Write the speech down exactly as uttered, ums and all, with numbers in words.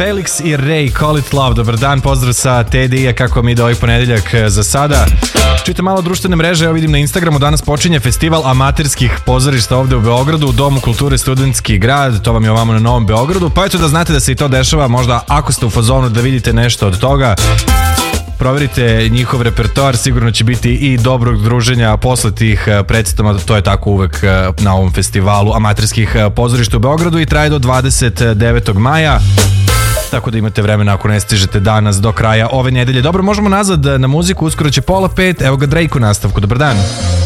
Felix i Ray, Call It Love. Dobar dan, pozdrav sa T D I-a, kako mi ide ovaj ponedeljak za sada. Čitam malo društvene mreže, evo vidim na Instagramu, danas počinje festival amaterskih pozorišta ovde u Beogradu, u Domu kulture Studentski grad, to vam je ovamo na Novom Beogradu, pa eto da znate da se i to dešava, možda ako ste u fazonu da vidite nešto od toga, proverite njihov repertoar, sigurno će biti i dobrog druženja posle tih predstava, to je tako uvek na ovom festivalu amaterskih pozorišta u Beogradu i traje do dvadeset devetog maja. Tako da imate vremena ako ne stižete danas do kraja ove nedelje. Dobro, možemo nazad na muziku, uskoro će pola pet, evo ga Drake u nastavku, dobar dan.